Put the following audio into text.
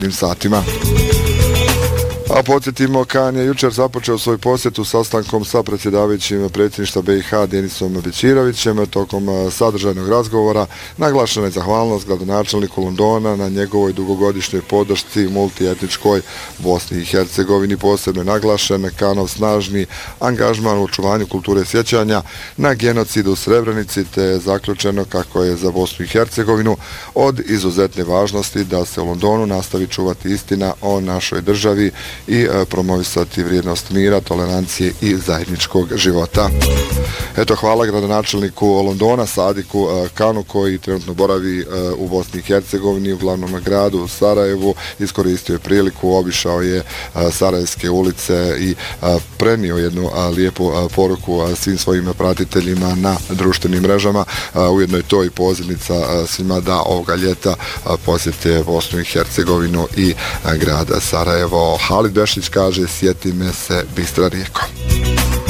satima. A podsjetimo, Kan je jučer započeo svoj posjetu sastankom sa predsjedavajućim predsjedništva BiH Denisom Bećirovićem. Tokom sadržajnog razgovora naglašena je zahvalnost gradonačelniku Londona na njegovoj dugogodišnjoj podršci multietničkoj Bosni i Hercegovini. Posebno je naglašen Kanov snažni angažman u očuvanju kulture sjećanja na genocid u Srebrenici, te je zaključeno kako je za Bosnu i Hercegovinu od izuzetne važnosti da se u Londonu nastavi čuvati istina o našoj državi i promovisati vrijednost mira, tolerancije i zajedničkog života. Eto, hvala gradonačelniku Londona, Sadiku Kanu, koji trenutno boravi u Bosni i Hercegovini, u glavnom gradu u Sarajevu. Iskoristio je priliku, obišao je Sarajevske ulice i prenio jednu lijepu poruku svim svojim pratiteljima na društvenim mrežama. Ujedno je to i pozivnica svima da ovoga ljeta posjete Bosnu i Hercegovinu i grad Sarajevo. Halid Bešić kaže: sjeti me se bistra rijeko.